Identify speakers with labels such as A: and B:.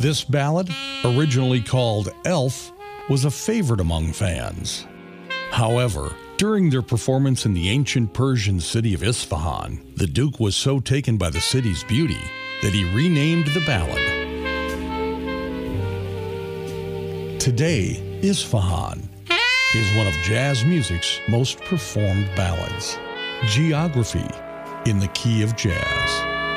A: This ballad, originally called Elf, was a favorite among fans. However, during their performance in the ancient Persian city of Isfahan, the Duke was so taken by the city's beauty that he renamed the ballad. Today, Isfahan is one of jazz music's most performed ballads. Geography in the key of jazz.